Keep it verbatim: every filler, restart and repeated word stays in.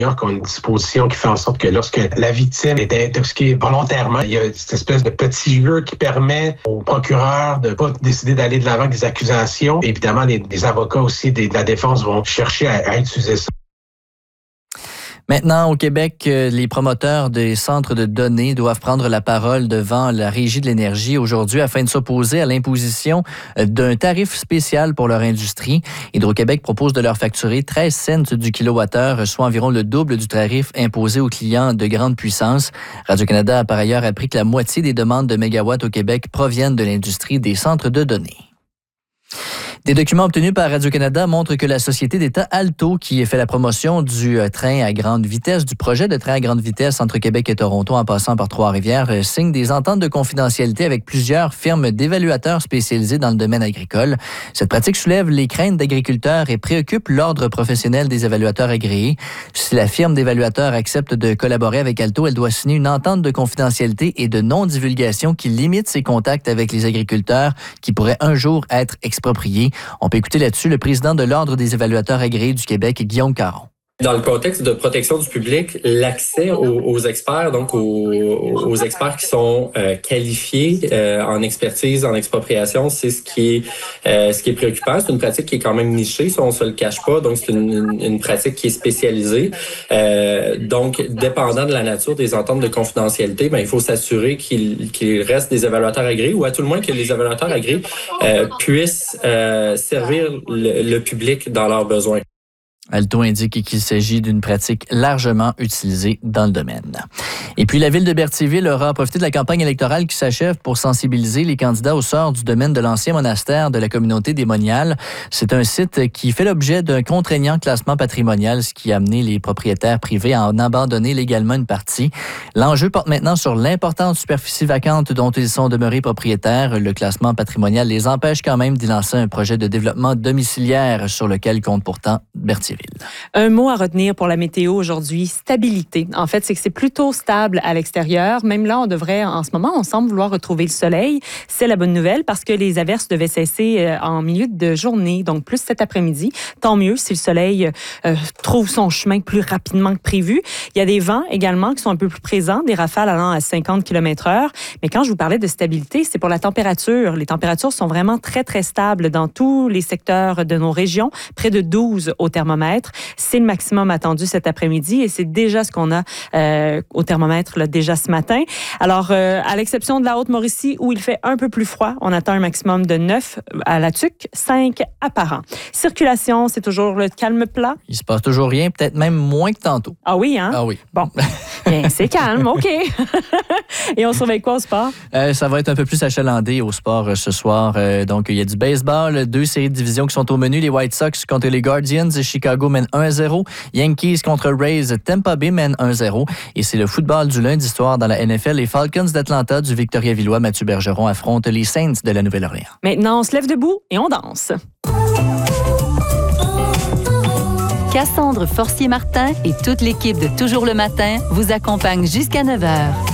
qui ont une disposition qui fait en sorte que lorsque la victime est intoxiquée volontairement, il y a cette espèce de petit jeu qui permet au procureur de pas décider d'aller de l'avant avec des accusations. Et évidemment, les, les avocats aussi des, de la défense vont chercher à, à utiliser ça. Maintenant, au Québec, les promoteurs des centres de données doivent prendre la parole devant la Régie de l'énergie aujourd'hui afin de s'opposer à l'imposition d'un tarif spécial pour leur industrie. Hydro-Québec propose de leur facturer treize cents du kilowattheure, soit environ le double du tarif imposé aux clients de grande puissance. Radio-Canada a par ailleurs appris que la moitié des demandes de mégawatts au Québec proviennent de l'industrie des centres de données. Des documents obtenus par Radio-Canada montrent que la société d'État Alto, qui fait la promotion du train à grande vitesse, du projet de train à grande vitesse entre Québec et Toronto en passant par Trois-Rivières, signe des ententes de confidentialité avec plusieurs firmes d'évaluateurs spécialisés dans le domaine agricole. Cette pratique soulève les craintes d'agriculteurs et préoccupe l'ordre professionnel des évaluateurs agréés. Si la firme d'évaluateurs accepte de collaborer avec Alto, elle doit signer une entente de confidentialité et de non-divulgation qui limite ses contacts avec les agriculteurs qui pourraient un jour être expropriés. On peut écouter là-dessus le président de l'Ordre des évaluateurs agréés du Québec, Guillaume Caron. Dans le contexte de protection du public, l'accès aux, aux experts, donc aux, aux experts qui sont euh, qualifiés euh, en expertise, en expropriation, c'est ce qui est euh, ce qui est préoccupant. C'est une pratique qui est quand même nichée, ça on se le cache pas. Donc c'est une, une, une pratique qui est spécialisée. Euh, donc dépendant de la nature des ententes de confidentialité, ben il faut s'assurer qu'il qu'il reste des évaluateurs agréés ou à tout le moins que les évaluateurs agréés euh, puissent euh, servir le, le public dans leurs besoins. Alto indique qu'il s'agit d'une pratique largement utilisée dans le domaine. Et puis, la ville de Berthierville aura profité de la campagne électorale qui s'achève pour sensibiliser les candidats au sort du domaine de l'ancien monastère de la communauté des Moniales. C'est un site qui fait l'objet d'un contraignant classement patrimonial, ce qui a amené les propriétaires privés à en abandonner légalement une partie. L'enjeu porte maintenant sur l'importante superficie vacante dont ils sont demeurés propriétaires. Le classement patrimonial les empêche quand même d'y lancer un projet de développement domiciliaire sur lequel compte pourtant Berthierville. Un mot à retenir pour la météo aujourd'hui, stabilité. En fait, c'est que c'est plutôt stable à l'extérieur. Même là, on devrait, en ce moment, on semble vouloir retrouver le soleil. C'est la bonne nouvelle parce que les averses devaient cesser en milieu de journée, donc plus cet après-midi. Tant mieux si le soleil euh, trouve son chemin plus rapidement que prévu. Il y a des vents également qui sont un peu plus présents, des rafales allant à cinquante kilomètres heure. Mais quand je vous parlais de stabilité, c'est pour la température. Les températures sont vraiment très, très stables dans tous les secteurs de nos régions, près de douze au thermomètre. C'est le maximum attendu cet après-midi et c'est déjà ce qu'on a euh, au thermomètre là, déjà ce matin. Alors, euh, à l'exception de la Haute-Mauricie où il fait un peu plus froid, on attend un maximum de neuf à la Tuque, cinq à Parent. Circulation, c'est toujours le calme plat. Il se passe toujours rien, peut-être même moins que tantôt. Ah oui, hein? Ah oui. Bon, bien, c'est calme, OK. Et on surveille quoi au sport? Euh, ça va être un peu plus achalandé au sport euh, ce soir. Euh, donc, il y a du baseball, deux séries de divisions qui sont au menu. Les White Sox contre les Guardians, Chicago mène un à zéro. Yankees contre Rays, Tampa Bay mène un à zéro. Et c'est le football du lundi soir dans la N F L. Les Falcons d'Atlanta du Victoria-Villois, Mathieu Bergeron, affrontent les Saints de la Nouvelle-Orléans. Maintenant, on se lève debout et on danse. Cassandre Forcier-Martin et toute l'équipe de Toujours le matin vous accompagnent jusqu'à neuf heures.